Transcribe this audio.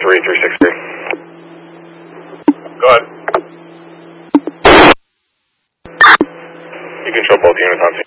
363. Go ahead. You control both units on